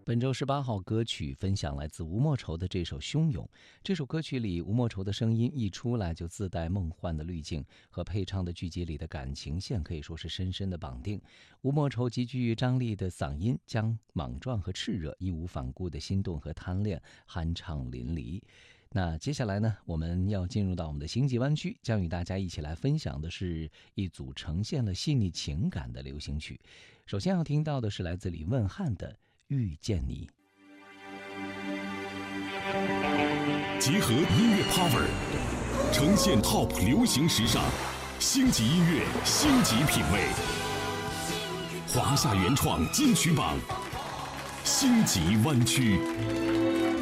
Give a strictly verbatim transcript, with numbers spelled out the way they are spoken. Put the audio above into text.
本周十八号歌曲分享来自吴莫愁的这首《汹涌》。这首歌曲里，吴莫愁的声音一出来就自带梦幻的滤镜，和配唱的剧集里的感情线可以说是深深的绑定。吴莫愁极具张力的嗓音，将莽撞和炽热、义无反顾的心动和贪恋酣畅淋漓。那接下来呢，我们要进入到我们的星际湾区，将与大家一起来分享的是一组呈现了细腻情感的流行曲。首先要听到的是来自李问翰的遇见你。 结合音乐 power， 呈现 top 流行时尚，星级音乐，星级品味，华夏原创金曲榜，星级湾区。